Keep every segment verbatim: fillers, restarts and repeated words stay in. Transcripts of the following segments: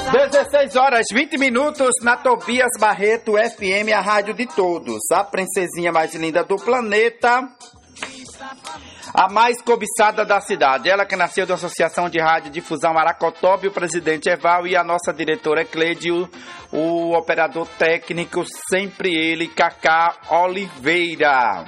dezesseis horas, vinte minutos na Tobias Barreto F M, a rádio de todos. A princesinha mais linda do planeta, a mais cobiçada da cidade. Ela que nasceu da Associação de Rádio Difusão Aracotobe, o presidente Eval e a nossa diretora Cleide, o operador técnico, sempre ele, Cacá Oliveira.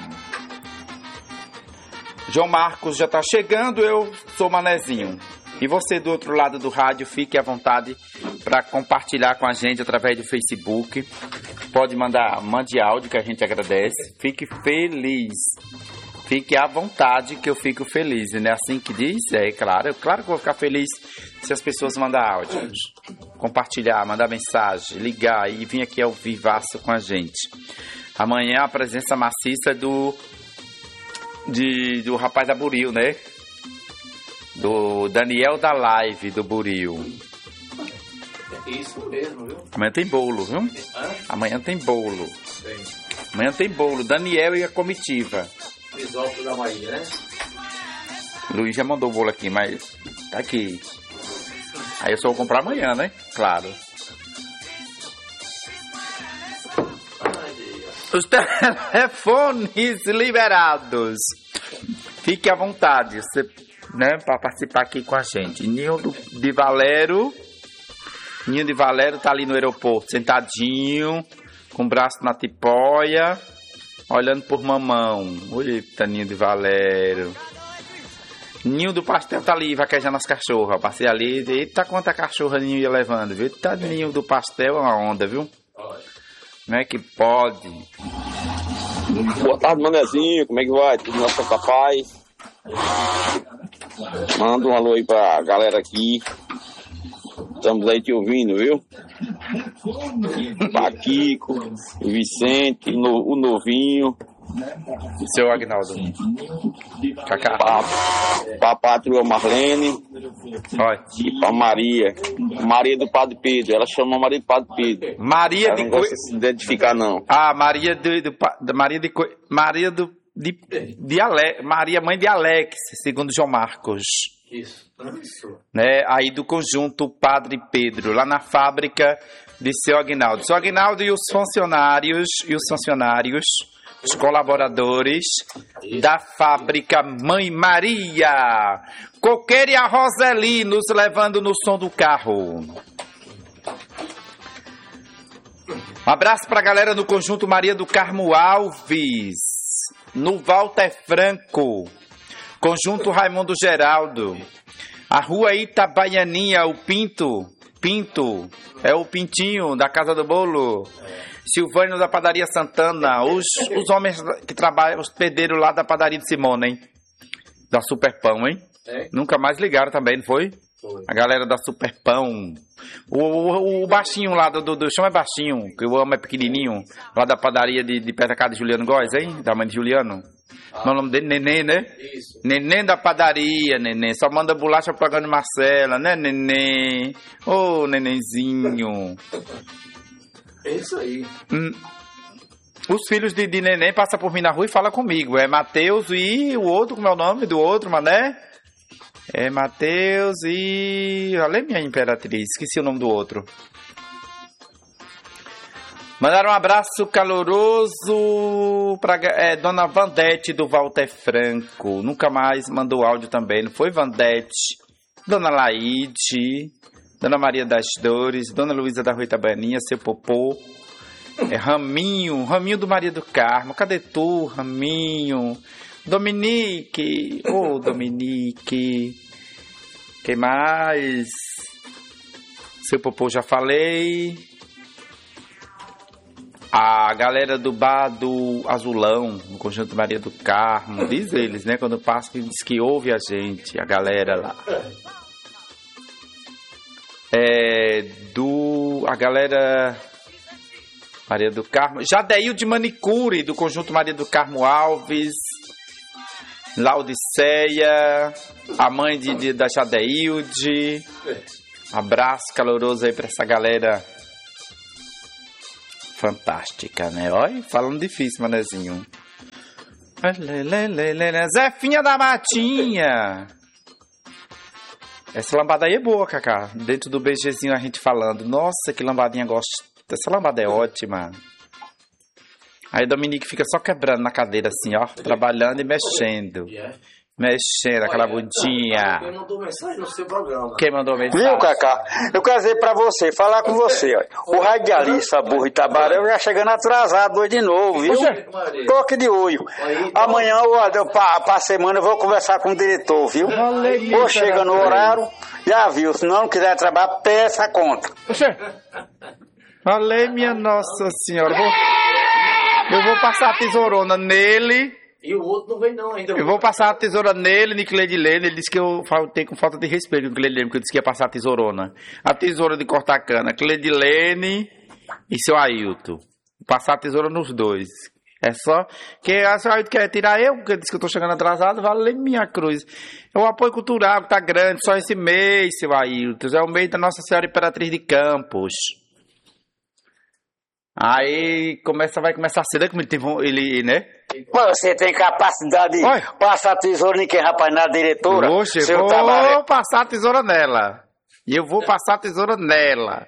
João Marcos já está chegando, eu sou Manezinho. E você do outro lado do rádio, fique à vontade para compartilhar com a gente através do Facebook. Pode mandar, mande áudio que a gente agradece. Fique feliz. Fique à vontade que eu fico feliz. Não é assim que diz? É claro. Claro que eu vou ficar feliz se as pessoas mandarem áudio. Compartilhar, mandar mensagem, ligar e vir aqui ao vivaço com a gente. Amanhã a presença maciça do, de, do rapaz da Buril, né? Do Daniel da Live do Buril. Isso mesmo, viu? Amanhã tem bolo, viu? Hã? Amanhã tem bolo. Tem. Amanhã tem bolo. Daniel e a comitiva. Risópolis da Bahia, né? Luiz já mandou o bolo aqui, mas tá aqui. Aí eu só vou comprar amanhã, né? Claro. Os telefones liberados. Fique à vontade. Você, né, para participar aqui com a gente. Ninho de Valério. Ninho de Valério tá ali no aeroporto, sentadinho, com o braço na tipóia, olhando por mamão. Eita, Ninho de Valério. Ninho do Pastel tá ali, vaquejando as cachorras. Passei ali, eita, quanta cachorra Ninho ia levando, viu? Eita, Ninho do Pastel é uma onda, viu? Não é que pode. Boa tarde, Manezinho, como é que vai? Tudo na Santa Paz? Manda um alô aí pra galera aqui. Estamos aí te ouvindo, viu? Paquico, o Vicente, o, no, o Novinho. Seu Agnaldo. Cacá. Pra, pra patroa Marlene. Olha. E pra Maria. Maria do Padre Pedro. Ela chama Maria do Padre Pedro. Maria Ela de não Co... gosta de se identificar, não. Ah, Maria do, do, do Maria de Co... Maria do de, de Ale... Maria mãe de Alex, segundo João Marcos. Isso. Isso. Né? Aí do conjunto Padre Pedro, lá na fábrica de seu Agnaldo. Seu Agnaldo e os funcionários e os funcionários, os colaboradores da fábrica Mãe Maria. Coqueira e a Roseli nos levando no som do carro. Um abraço pra galera do conjunto Maria do Carmo Alves, no Walter Franco, conjunto Raimundo Geraldo, a rua Itabaianinha, o Pinto, Pinto, é o Pintinho da Casa do Bolo, Silvânio da Padaria Santana, os, os homens que trabalham, os pedreiros lá da Padaria de Simone, hein? Da Superpão, hein? É? Nunca mais ligaram também, não foi? Foi. A galera da Superpão. O, o, o baixinho lá do, do, do chão é baixinho, que eu amo é pequenininho, lá da padaria de, de perto da casa de Juliano Góes, hein? Da mãe de Juliano. Ah. O nome dele, Neném, né? Isso. Neném da padaria, Neném. Só manda bolacha pro programa de Marcela, né, Neném? Ô, oh, Nenenzinho. É isso aí. Hum. Os filhos de, de Neném passam por mim na rua e falam comigo. É Matheus e o outro, como é o nome do outro, mané? É Matheus e... Olha minha imperatriz, esqueci o nome do outro. Mandaram um abraço caloroso para é, Dona Vandete do Walter Franco. Nunca mais mandou áudio também, não foi, Vandete? Dona Laide, Dona Maria das Dores, Dona Luísa da Rua Itabaninha, seu Popô. É Raminho, Raminho do Maria do Carmo. Cadê tu, Raminho? Dominique, ô oh, Dominique. Quem mais? Seu Popô já falei. A galera do bar do Azulão, no conjunto Maria do Carmo, diz eles, né? Quando passa, diz que ouve a gente, a galera lá. É, do... A galera... Maria do Carmo... Jadeil de Manicure, do conjunto Maria do Carmo Alves... Laudiceia, a mãe de, de, da Jadeilde. Abraço caloroso aí pra essa galera fantástica, né? Olha, falando difícil, manezinho. Zefinha da Matinha. Essa lambada aí é boa, Cacá. Dentro do beijezinho a gente falando. Nossa, que lambadinha gostosa. Essa lambada é ótima. Aí Dominique fica só quebrando na cadeira assim, ó. Trabalhando e mexendo. Mexendo aquela bundinha. Quem mandou mensagem no seu programa? Quem mandou mensagem? Viu, Cacá? Eu quero dizer pra você, falar com você, ó. O radialista, burro e tabarão já chegando atrasado hoje de novo, viu? Toque de olho. Amanhã, eu, pra, pra semana, eu vou conversar com o diretor, viu? Ou chega no horário, já viu. Se não quiser trabalhar, peça a conta. Falei, minha Nossa Senhora. Vou, eu vou passar a tesourona nele. E o outro não vem não ainda. Eu vou passar a tesoura nele, no Cleidilene. Ele disse que eu faltei com falta de respeito com o Cleidilene, porque eu disse que ia passar a tesourona. A tesoura de cortar cana, Cleidilene e seu Ailton. Vou passar a tesoura nos dois. É só que a seu Ailton quer tirar eu, porque ele disse que eu tô chegando atrasado. Vale minha cruz. O apoio cultural que tá grande, só esse mês, seu Ailton. É o mês da Nossa Senhora Imperatriz de Campos. Aí começa, vai começar cedo, como ele teve um, ele, né? Você tem capacidade de Oi. passar tesoura em quem, rapaz, na diretora? Oxe, eu seu vou tabaré. passar a tesoura nela. E eu vou passar a tesoura nela.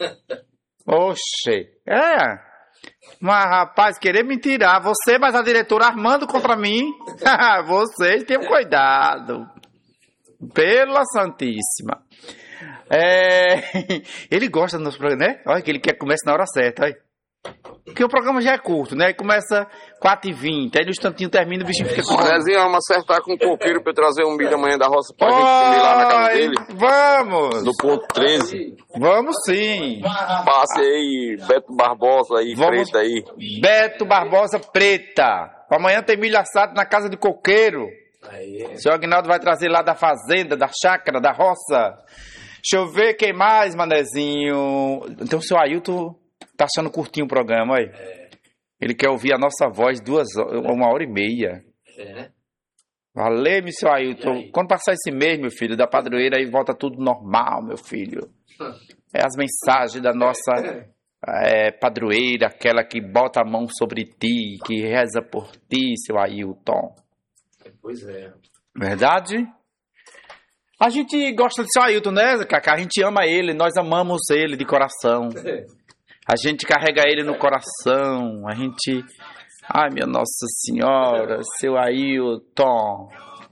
Oxe, é. Mas, rapaz, querer me tirar. Você, mas a diretora armando contra mim. Vocês tenham cuidado. Pela Santíssima. É... Ele gosta do nosso programa, né? Olha que ele quer que comece na hora certa, olha. Porque o programa já é curto, né? Aí começa quatro e vinte, aí no instantinho termina, o bichinho fica com... Zezinho, vamos acertar com o coqueiro pra eu trazer um milho amanhã da roça pra gente comer lá na casa Oi, dele. vamos! No ponto treze. Vamos sim! Passe aí, Beto Barbosa aí, Vamos. preta aí. Beto Barbosa Preta. Amanhã tem milho assado na casa de coqueiro. Aí, O senhor Aguinaldo vai trazer lá da fazenda, da chácara, da roça. Deixa eu ver quem mais, manezinho. Então o seu Ailton tá achando curtinho o programa, olha. É. Ele quer ouvir a nossa voz duas horas, uma hora e meia. É, né? Valeu, meu seu E Ailton. aí? Quando passar esse mês, meu filho, da padroeira, aí volta tudo normal, meu filho. É as mensagens da nossa é, padroeira, aquela que bota a mão sobre ti, que reza por ti, seu Ailton. Pois é. Verdade? A gente gosta de seu Ailton, né, Cacá? A gente ama ele, nós amamos ele de coração. A gente carrega ele no coração, a gente... Ai, minha Nossa Senhora, seu Ailton.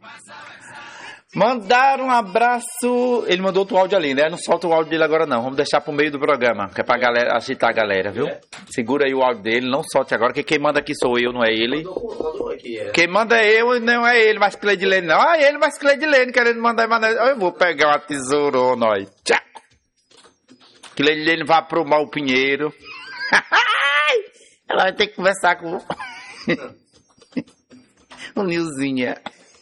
Mandaram um abraço... Ele mandou outro áudio ali, né? Não solta o áudio dele agora não, vamos deixar pro meio do programa, que é pra galera, agitar a galera, viu? Segura aí o áudio dele, não solte agora, que quem manda aqui sou eu, não é ele. Mandou, mandou aqui, é. Quem manda é eu e não é ele, mas Cleidilene não. Ah, ele, mas Cleidilene querendo mandar mané. Eu vou pegar uma tesourona, ó. Tchac! Cleidilene vai aprumar o Pinheiro. Ela vai ter que conversar com o Nilzinha.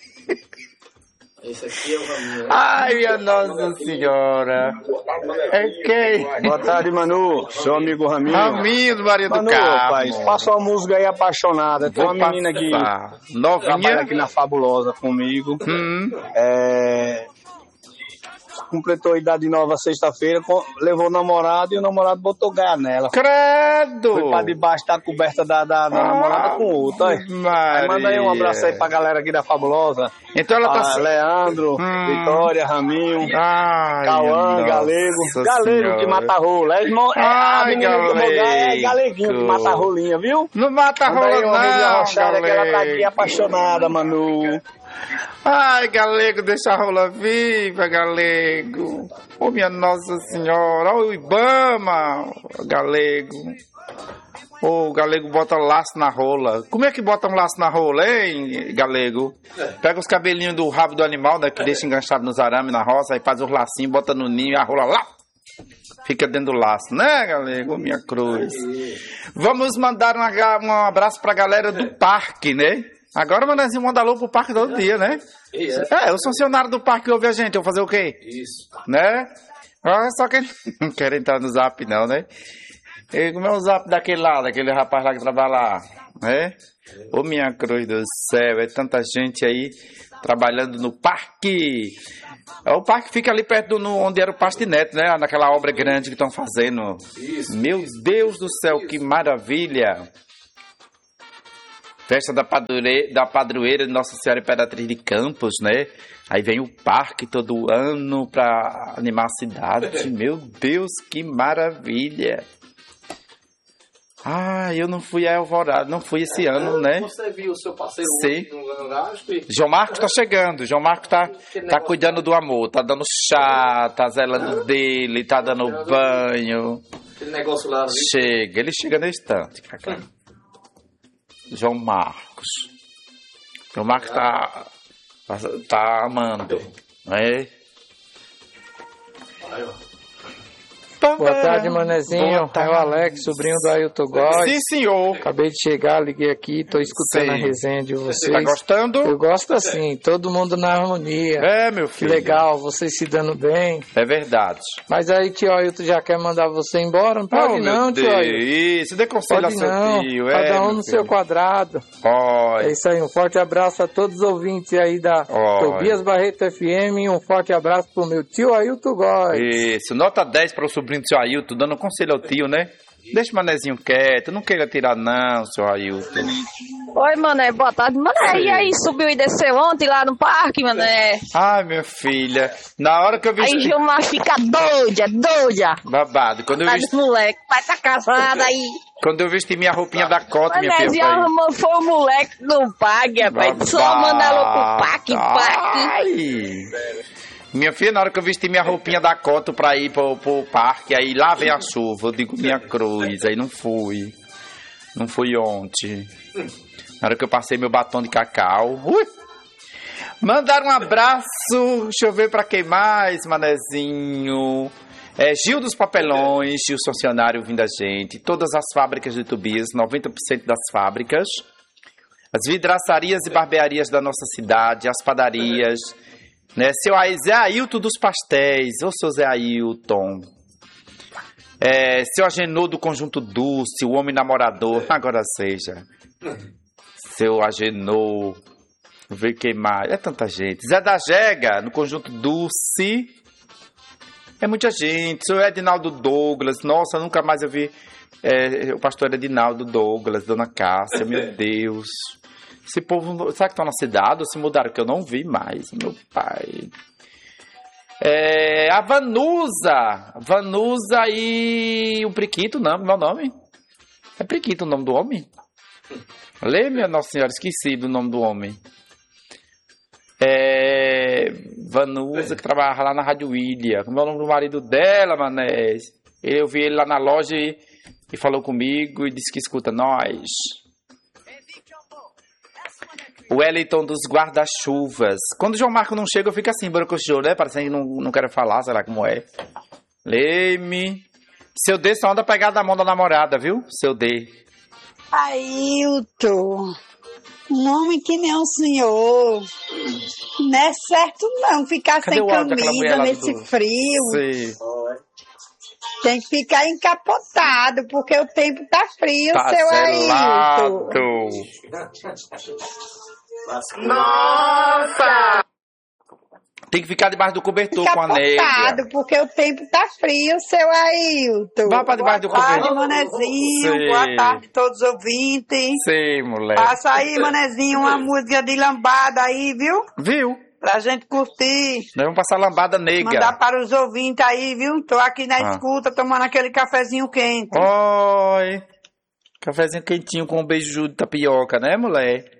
Esse aqui é o Raminho, né? Ai, minha Nossa Senhora. É quem? Boa tarde, Manu. Seu amigo Raminho. Raminho do Maria do Manu, Carmo. rapaz, passa uma música aí apaixonada. Tem Vou uma menina que passar. trabalha Novinha. aqui na Fabulosa comigo. Hum. É... Completou a idade nova sexta-feira, com- levou o namorado e o namorado botou gaia nela. Credo. Foi pra debaixo da coberta da, da, da Ah, namorada com outro. Aí. Aí manda aí um abraço aí pra galera aqui da Fabulosa. Então ela tá... Ah, Leandro, Hum. Vitória, Raminho, Ai, Cauã, Nossa Galego. Galego Senhora. que mata rola. É, irmão, é, a Ai, menina que bogar é Galego. Galeguinho que mata rolinha, viu? Não mata Manda rola aí uma Lívia não, Rochada que ela tá aqui Galego. apaixonada, Manu. Ai, Galego, deixa a rola viva, Galego. Ô, minha Nossa Senhora, ô, o Ibama, Galego. Ô, Galego bota laço na rola. Como é que bota um laço na rola, hein, Galego? Pega os cabelinhos do rabo do animal, né, que deixa enganchado nos arames na roça, aí faz os lacinhos, bota no ninho e a rola lá. Fica dentro do laço, né, Galego? Ô, minha cruz. Vamos mandar um, aga- um abraço pra galera do parque, né? Agora o Manezinho manda alô pro parque todo dia, né? E é. É, os funcionários do parque ouvem a gente, eu vou fazer o quê? Isso. Né? Ah, só que não quer entrar no zap não, né? E como é o zap daquele lá, daquele rapaz lá que trabalha lá, né? Ô minha cruz do céu, é tanta gente aí trabalhando no parque. O parque fica ali perto do no, onde era o Pastineto, né? Naquela obra grande que estão fazendo. Isso. Meu Deus do céu, que maravilha! Festa da, padroeira, da padroeira de Nossa Senhora Imperatriz de Campos, né? Aí vem o parque todo ano pra animar a cidade. Meu Deus, que maravilha! Ah, eu não fui a Alvorada, não fui esse ano, né? Você viu o seu parceiro Sim. hoje no lugar? Que... João Marcos tá chegando, João Marcos tá, tá cuidando do amor, tá dando chá, tá zelando dele, tá dando banho. Aquele negócio lá. Chega, ele chega no instante, Cacá. João Marcos. João Marcos tá, tá, tá amando, não é? Aí, ó. Boa tarde, manezinho. Boa tarde. É o Alex, sobrinho do Ailton Góes. Sim, senhor. Acabei de chegar, liguei aqui, tô escutando Sim. a resenha de vocês. Tá gostando? Eu gosto assim, todo mundo na harmonia. É, meu Que filho. legal, vocês se dando bem. É verdade. Mas aí, tio Ailton já quer mandar você embora? Não pode Oh, não, meu tio Deus. Ailton. Isso, dê conselho Pode ao seu não, tio. cada é, um meu no seu filho. quadrado. Olha. É isso aí, um forte abraço a todos os ouvintes aí da Olha. Tobias Barreto F M e um forte abraço pro meu tio Ailton Góes. Isso, nota dez para o sobrinho do seu Ailton, dando conselho ao tio, né? Deixa o manezinho quieto, não queira tirar não, seu Ailton. Oi, mané, boa tarde. Mané, Sim. e aí, subiu e desceu ontem lá no parque, mané? Ai, minha filha, na hora que eu vi... Aí Gilmar fica doida, doida. Babado, quando eu, Tá vesti, dos moleque, pai tá casado aí. quando eu vesti minha roupinha da cota, minha Mané, filha, já foi... arrumou, foi o moleque do parque, rapaz. Só manda alô pro parque, parque. Ai. Minha filha, na hora que eu vesti minha roupinha da cota pra ir pro, pro parque, aí lá vem a chuva, eu digo minha cruz, aí não fui. Não fui ontem. Na hora que eu passei meu batom de cacau. Ui! Mandaram um abraço, deixa eu ver pra quem mais, manezinho. É, Gil dos Papelões, Gil Funcionário vindo a gente. Todas as fábricas de Tobias, noventa por cento das fábricas. As vidraçarias e barbearias da nossa cidade, as padarias. Né? Seu Zé Ailton dos Pastéis, ô seu Zé Ailton. É, seu Agenor do Conjunto Dulce, o homem namorador, agora seja. Seu Agenor, ver quem mais, é tanta gente. Zé da Jega, no Conjunto Dulce, é muita gente. Seu Edinaldo Douglas, nossa, nunca mais eu vi é, o pastor Edinaldo Douglas, Dona Cássia, meu Deus. Esse povo, será que estão na cidade ou se mudaram? Que eu não vi mais, meu pai. É, a Vanusa. Vanusa e o Priquito, não, meu nome? É Priquito o nome do homem? Lê, minha Nossa Senhora, esqueci do nome do homem. É, Vanusa, que trabalha lá na Rádio Ilha. Como é o nome do marido dela, mané? Eu vi ele lá na loja e, e falou comigo e disse que escuta nós. O Wellington dos Guarda-Chuvas. Quando o João Marco não chega, eu fico assim, borocochô, né? Parecendo que não, não quero falar, sei lá como é. Lê-me. Seu D só anda pegado na mão da namorada, viu? Seu D. Ailton, um homem que nem o senhor. Não é certo não ficar Cadê sem o áudio daquela mulher camisa lá nesse do- frio. Sim. Tem que ficar encapotado, porque o tempo tá frio, Tá seu gelado. Ailton. Tem que ficar debaixo do cobertor com a negra. Encapotado, porque o tempo tá frio, seu Ailton. Vá pra debaixo do Boa tarde, cobertor. manezinho. Sim. Boa tarde, todos os ouvintes. Sim, moleque. Passa aí, manezinho, uma música de lambada aí, viu? Viu? Pra gente curtir. Nós vamos passar lambada negra. Mandar para os ouvintes aí, viu? Tô aqui na Ah. escuta, tomando aquele cafezinho quente. Oi. Cafézinho quentinho com um beijo de tapioca, né, moleque?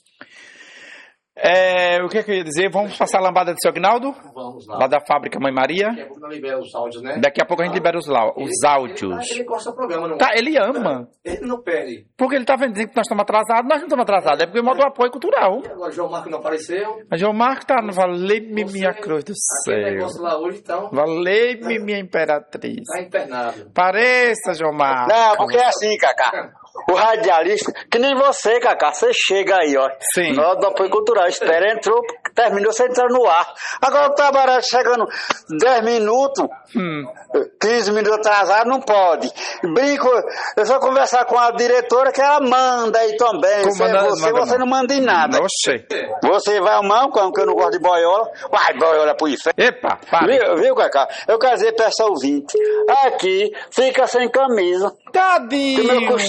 É, o que, é que eu ia dizer? Vamos passar a lambada do seu Agnaldo? Vamos lá. Lá da fábrica Mãe Maria? Daqui a pouco não libera os áudios, né? Daqui a pouco a gente libera os, lau- os Ele- áudios. Ele, ele gosta do programa, não Tá, ele ama. Ele não perde. Porque ele tá vendo dizendo que nós estamos atrasados. Nós não estamos atrasados. É porque modo apoio cultural. E agora o João Marco não apareceu. Mas João Marco tá no Valei-me Você- minha cruz do Aquele céu. negócio lá hoje, então, Valei-me minha imperatriz. tá internado. Pareça, João Marco. Não, porque é assim, Cacá. O radialista, que nem você, Cacá, você chega aí, ó. Sim. Nós do apoio cultural, espera, entrou, terminou, você entrou no ar. Agora o trabalhador chegando dez minutos, Hum. quinze minutos atrasado, não pode. Brinco, eu só conversar com a diretora que ela manda aí também. Como Você, manda- você, manda você não manda em nada. Oxê. Você vai ao mão, porque eu não gosto de boiola. Vai, boiola pro inferno. Epa, para. Viu, viu, Cacá? Eu quero dizer pra essa ouvinte, aqui fica sem camisa. Que meu Tadinho. costume Não desde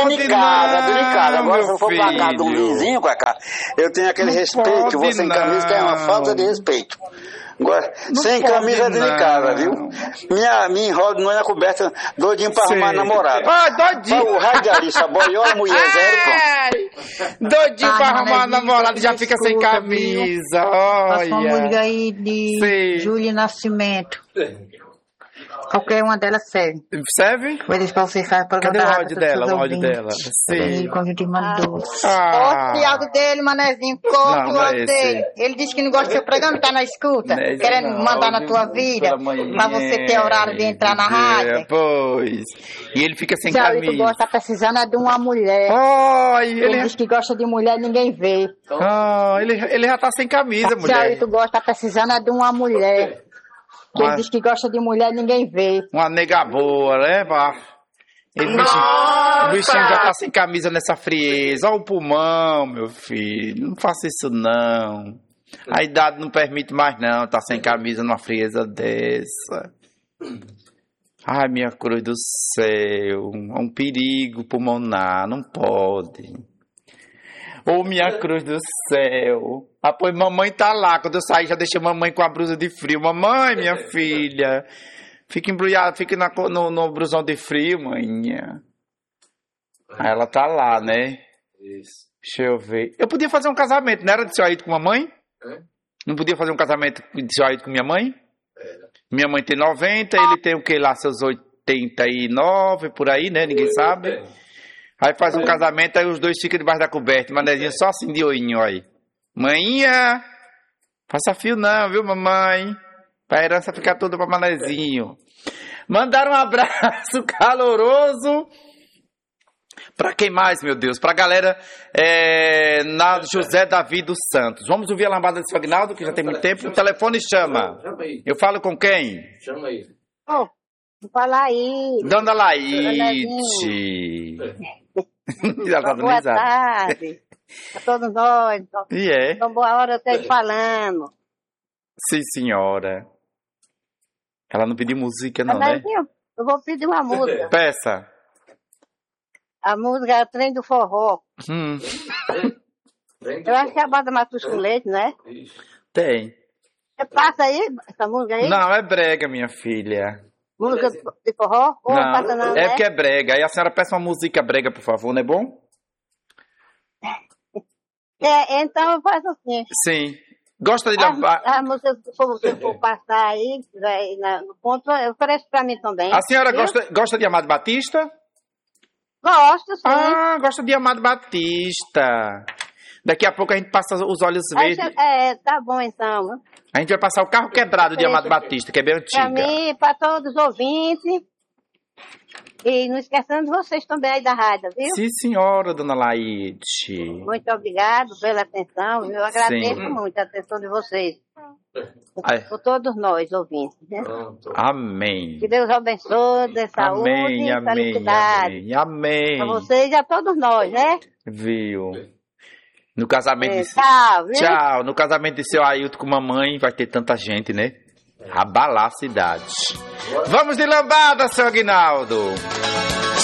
dentro de casa, dentro de casa. Agora, se eu for pra casa de um filho. vizinho, Cacá, eu tenho aquele Não respeito. pode Você em camisa que é uma não. falta de respeito. Agora, Não sem pode camisa dentro de não. casa, viu? Minha, minha enrola de noite na coberta, doidinho pra arrumar Sei. namorada. Ah, doidinho. O radialista, boiola, mulher zero, pronto. Ai, doidinho Tá, pra arrumar Manezinho, namorado, já fica sem escuta, camisa. Passa uma música Olha. aí de Sei. Júlia Nascimento. Qualquer uma delas serve. Serve? Vou deixar pra você fazer programa Cadê o da áudio rádio dela? para O os áudio ouvintes. dela. Ele Sim. conjunto mandou. Ah. Corte o áudio dele, manezinho. Não, Corte o não é áudio esse. dele. Ele disse que não gosta do seu programa, tá na escuta. Não é esse Querendo não, mandar na áudio tua vida. pela manhã. Pra você ter horário de entrar na É, rádio. pois. E ele fica sem Se aí tu camisa. gosta, tá precisando é de uma mulher. Ai, Ele ele, diz que gosta de mulher, ninguém vê. ah, ele, ele já tá sem camisa, Se aí mulher. tu gosta, tá precisando é de uma mulher. Ele Ah. diz que gosta de mulher, ninguém vê. Uma nega boa, né, pá? Ele, bichinho, o bichinho já tá sem camisa nessa frieza. Olha o pulmão, meu filho. Não faça isso, não. A idade não permite mais, não. Tá sem camisa numa frieza dessa. Ai, minha cruz do céu. É um perigo pulmonar. Não pode. Ô, minha cruz do céu. Ah, pois mamãe tá lá. Quando eu saí, já deixei mamãe com a blusa de frio. Mamãe, minha filha. Fica embrulhada, fica na, no, no blusão de frio, manhã. Aí ela tá lá, né? Isso. Deixa eu ver. Eu podia fazer um casamento, não era de seu Aito com mamãe? É? Não podia fazer um casamento de seu Aito com minha mãe? Minha mãe tem noventa, ele tem o que lá, seus oitenta e nove, por aí, né? Ninguém sabe. Aí faz um casamento, aí os dois ficam debaixo da coberta. Manezinho só assim de olhinho aí. Manhinha, faça fio não, viu, mamãe? Pra herança ficar toda pra Manezinho. Mandaram um abraço caloroso. Pra quem mais, meu Deus? Pra galera é, na José Davi dos Santos. Vamos ouvir a lambada de seu Aguinaldo, que já tem muito tempo. O telefone chama. Chama aí. Eu falo com quem? Chama aí. Ô, fala aí. Dona Laide. Já tá dando Boa risada. tarde a todos nós. E é? Então, boa hora eu estou falando. Sim, senhora. Ela não pediu música, não, né? Manezinho, eu vou pedir uma música. Peça. A música é o Trem do Forró. Hum, Eu acho que é a banda Matus com Leite, né? tem. Você passa aí, essa música aí? Não, é brega, minha filha. Música de forró? Ou Não, passa não, é né? porque é brega. Aí a senhora peça uma música brega, por favor, não é bom? É, então eu faço assim. Sim. Gosta de lavar? A, a música, se for, se for passar aí, vai na- no ponto, eu ofereço pra mim também. A senhora viu? gosta, gosta de Amado Batista? Gosto, sim. Ah, gosta de Amado Batista. Daqui a pouco a gente passa os olhos Aí, verdes. é, tá bom então. A gente vai passar o carro quebrado de Amado Batista, que é bem Pra antiga. mim, pra todos os ouvintes. E não esquecendo de vocês também aí da rádio, viu? Sim, senhora, dona Laide. Muito obrigado pela atenção. Eu agradeço Sim. muito a atenção de vocês. Ai, Por todos nós, ouvintes. Né? Pronto. amém. Que Deus abençoe, dê saúde Amém, e amém, felicidade. amém, amém. Pra vocês e a todos nós, né? Viu? No casamento É, de... tchau, viu? Tchau. No casamento de seu Ailton com mamãe vai ter tanta gente, né? Abalar a cidade. Vamos de lambada, seu Aguinaldo.